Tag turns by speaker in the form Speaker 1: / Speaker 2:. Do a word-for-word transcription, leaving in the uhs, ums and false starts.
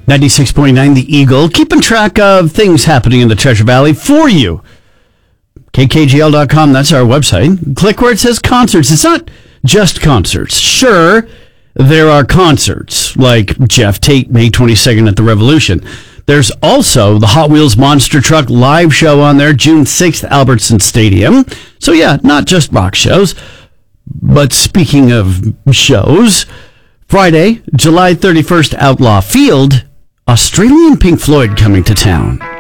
Speaker 1: ninety-six point nine The Eagle, keeping track of things happening in the Treasure Valley for you. K K G L dot com, that's our website. Click where it says concerts. It's not just concerts. Sure, there are concerts, like Jeff Tate, May twenty-second at the Revolution. There's also the Hot Wheels Monster Truck live show on there, June sixth, Albertson Stadium. So yeah, not just rock shows. But speaking of shows, Friday, July thirty-first, Outlaw Field, Australian Pink Floyd coming to town.